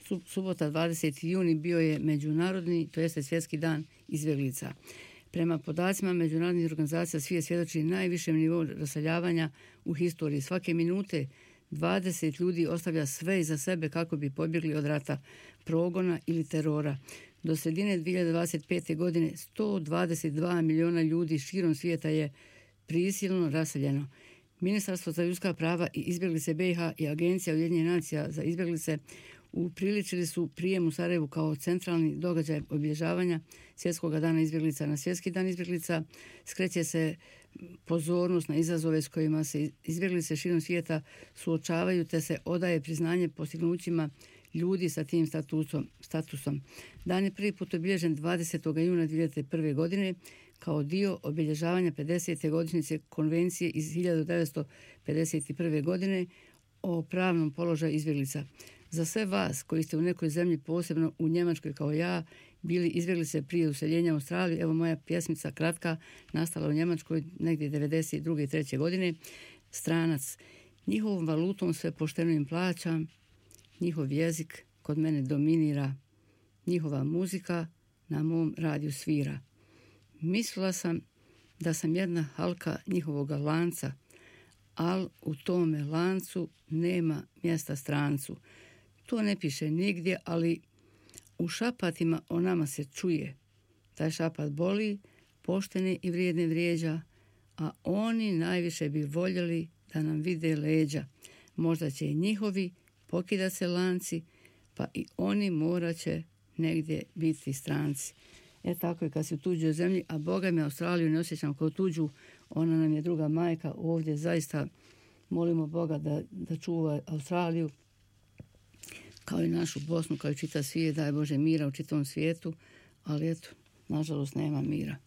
Subota 20. juni bio je međunarodni, to jeste svjetski dan izbjeglica. Prema podacima međunarodnih organizacija svijet svjedoči najvišem nivou raseljavanja u historiji. Svake minute 20 ljudi ostavlja sve iza sebe kako bi pobjegli od rata, progona ili terora. Do sredine 2025. godine 122 milijuna ljudi širom svijeta je prisilno raseljeno. Ministarstvo za ljudska prava i izbjeglice BiH i Agencija Ujedinjenih nacija za izbjeglice upriličili su prijem u Sarajevu kao centralni događaj obilježavanja Svjetskog dana izbjeglica. Na Svjetski dan izbjeglica skreće se pozornost na izazove s kojima se izbjeglice širom svijeta suočavaju, te se odaje priznanje postignućima ljudi sa tim statusom. Dan je prvi put obilježen 20. juna 2001. godine kao dio obilježavanja 50. godišnjice konvencije iz 1951. godine o pravnom položaju izbjeglica. Za sve vas koji ste u nekoj zemlji, posebno u Njemačkoj kao ja, bili izbjeglice prije useljenja u Australiju, evo moja pjesmica kratka, nastala u Njemačkoj negdje 92. i 3. godine, Stranac. Njihovom valutom sve pošteno im plaćam, njihov jezik kod mene dominira, njihova muzika na mom radiju svira. Mislila sam da sam jedna halka njihovoga lanca, al u tome lancu nema mjesta strancu. To ne piše nigdje, ali u šapatima o nama se čuje. Taj šapat boli, poštene i vrijedne vrijeđa, a oni najviše bi voljeli da nam vide leđa. Možda će i njihovi pokidat se lanci, pa i oni morat će negdje biti stranci. Tako je kad si u tuđoj zemlji, a Boga mi Australiju ne osjećam kao tuđu, ona nam je druga majka. Ovdje zaista molimo Boga da čuva Australiju, kao i našu Bosnu, kao i čitav svijet, daj Bože mira u čitavom svijetu, ali eto, nažalost nema mira.